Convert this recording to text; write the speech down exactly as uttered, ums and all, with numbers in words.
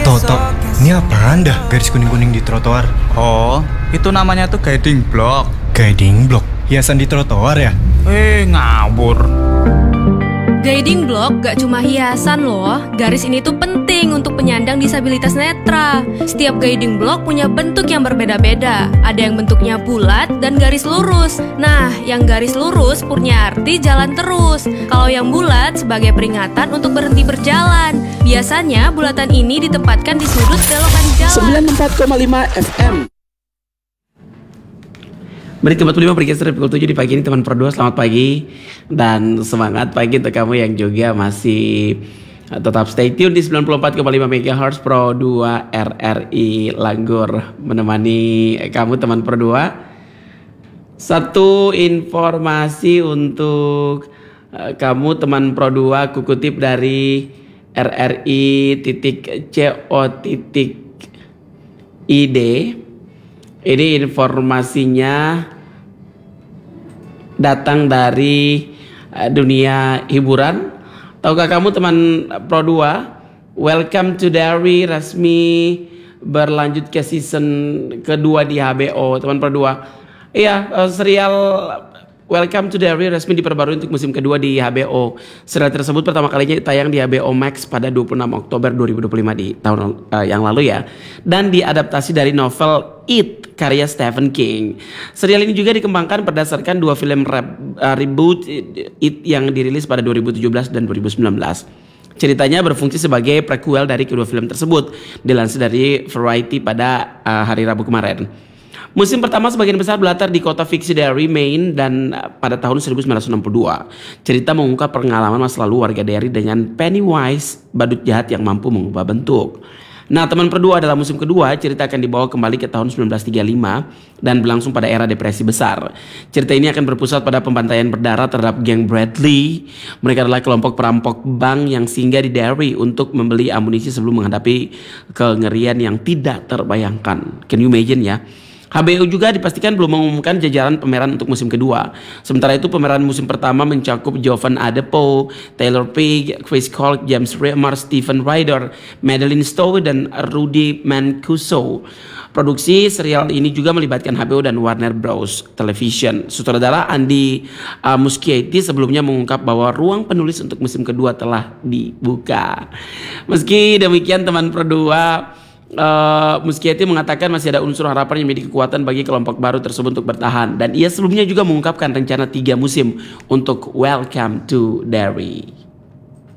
Toto, ini apaan dah garis kuning-kuning di trotoar? Oh, itu namanya tuh guiding block. Guiding block? Hiasan di trotoar ya? Eh, ngawur. Guiding block gak cuma hiasan loh, garis ini tuh penting untuk penyandang disabilitas netra. Setiap guiding block punya bentuk yang berbeda-beda. Ada yang bentuknya bulat dan garis lurus. Nah, yang garis lurus punya arti jalan terus. Kalau yang bulat sebagai peringatan untuk berhenti berjalan. Biasanya bulatan ini ditempatkan di sudut belokan jalan. sembilan puluh empat koma lima F M. Menit ke empat puluh lima bergeser pukul tujuh di pagi ini teman Pro dua, selamat pagi dan semangat pagi untuk kamu yang juga masih tetap stay tune di sembilan puluh empat koma lima megahertz Pro dua R R I Langgur menemani kamu teman Pro dua. Satu informasi untuk uh, kamu teman Pro dua, kukutip dari R R I titik C O titik I D. Ini informasinya datang dari uh, dunia hiburan. Tahukah kamu teman Pro dua, Welcome to Derry resmi berlanjut ke season kedua di H B O, teman Pro dua. Iya, uh, serial Welcome to Derry resmi diperbarui untuk musim kedua di H B O. Serial tersebut pertama kalinya tayang di H B O Max pada dua puluh enam Oktober dua ribu dua puluh lima di tahun uh, yang lalu ya. Dan diadaptasi dari novel It karya Stephen King. Serial ini juga dikembangkan berdasarkan dua film re- uh, reboot It yang dirilis pada dua ribu tujuh belas dan dua ribu sembilan belas. Ceritanya berfungsi sebagai prequel dari kedua film tersebut, dilansir dari Variety pada uh, hari Rabu kemarin. Musim pertama sebagian besar berlatar di kota fiksi Derry, Maine, dan pada tahun seribu sembilan ratus enam puluh dua. Cerita mengungkap pengalaman masa lalu warga Derry dengan Pennywise, badut jahat yang mampu mengubah bentuk. Nah, teman Pro dua, dalam musim kedua, cerita akan dibawa kembali ke tahun sembilan belas tiga puluh lima dan berlangsung pada era depresi besar. Cerita ini akan berpusat pada pembantaian berdarah terhadap geng Bradley. Mereka adalah kelompok perampok bank yang singgah di Derry untuk membeli amunisi sebelum menghadapi kengerian yang tidak terbayangkan. Can you imagine ya? H B O juga dipastikan belum mengumumkan jajaran pemeran untuk musim kedua. Sementara itu pemeran musim pertama mencakup Jovan Adepo, Taylor Page, Chris Cole, James Remar, Stephen Ryder, Madeline Stowe, dan Rudy Mancuso. Produksi serial ini juga melibatkan H B O dan Warner Bros. Television. Sutradara Andy uh, Muschietti sebelumnya mengungkap bahwa ruang penulis untuk musim kedua telah dibuka. Meski demikian teman Pro dua, Uh, Muschietti mengatakan masih ada unsur harapan yang menjadi kekuatan bagi kelompok baru tersebut untuk bertahan, dan ia sebelumnya juga mengungkapkan rencana tiga musim untuk Welcome to Derry.